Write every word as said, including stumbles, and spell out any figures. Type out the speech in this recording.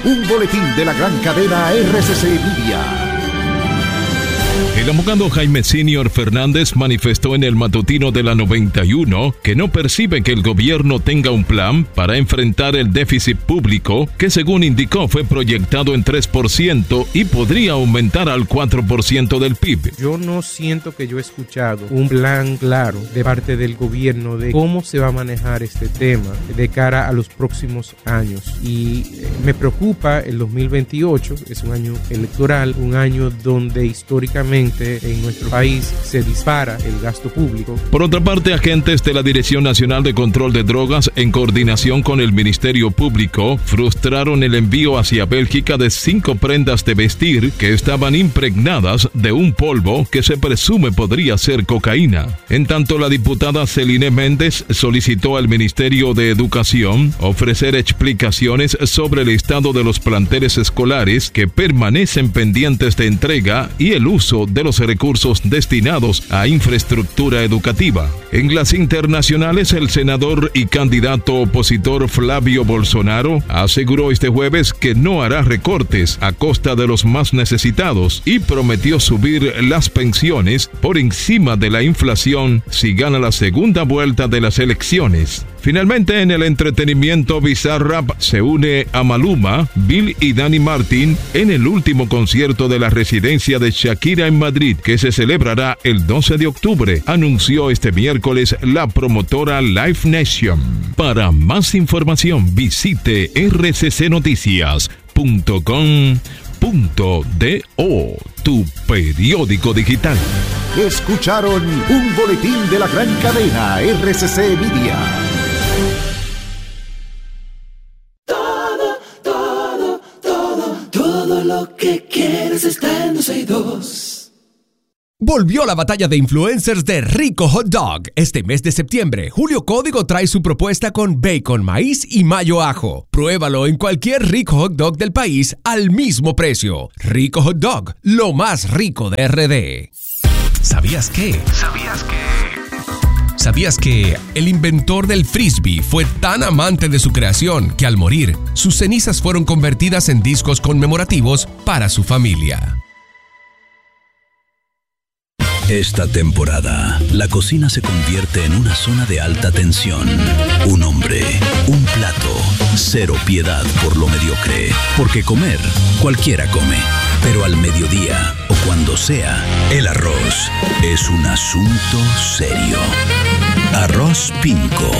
Un boletín de la gran cadena R C C Media. El abogado Jaime Senior Fernández manifestó en el matutino de la noventa y uno que no percibe que el gobierno tenga un plan para enfrentar el déficit público que, según indicó, fue proyectado en tres por ciento y podría aumentar al cuatro por ciento del P I B. Yo no siento que yo he escuchado un plan claro de parte del gobierno de cómo se va a manejar este tema de cara a los próximos años. Y eh, me preocupa el dos mil veintiocho, es un año electoral, un año donde históricamente en nuestro país se dispara el gasto público. Por otra parte, agentes de la Dirección Nacional de Control de Drogas, en coordinación con el Ministerio Público, frustraron el envío hacia Bélgica de cinco prendas de vestir que estaban impregnadas de un polvo que se presume podría ser cocaína. En tanto, la diputada Celine Méndez solicitó al Ministerio de Educación ofrecer explicaciones sobre el estado de los planteles escolares que permanecen pendientes de entrega y el uso de los recursos destinados a infraestructura educativa. En las internacionales, el senador y candidato opositor Flavio Bolsonaro aseguró este jueves que no hará recortes a costa de los más necesitados y prometió subir las pensiones por encima de la inflación si gana la segunda vuelta de las elecciones. Finalmente, en el entretenimiento, Bizarrap se une a Maluma, Bill y Dani Martin en el último concierto de la residencia de Shakira en Madrid, que se celebrará el doce de octubre, anunció este miércoles la promotora Live Nation. Para más información, visite r c c noticias punto com punto do, tu periódico digital. Escucharon un boletín de la gran cadena R C C Media. Todo, todo, todo, todo lo que quieres está en doce y dos. Volvió la batalla de influencers de Rico Hot Dog. Este mes de septiembre, Julio Código trae su propuesta con bacon, maíz y mayo ajo. Pruébalo en cualquier Rico Hot Dog del país al mismo precio. Rico Hot Dog, lo más rico de R D. ¿Sabías qué? ¿Sabías qué? ¿Sabías que el inventor del frisbee fue tan amante de su creación que al morir, sus cenizas fueron convertidas en discos conmemorativos para su familia? Esta temporada, la cocina se convierte en una zona de alta tensión. Un hombre, un plato, cero piedad por lo mediocre. Porque comer, cualquiera come. Pero al mediodía, o cuando sea, el arroz es un asunto serio. Arroz Pinco.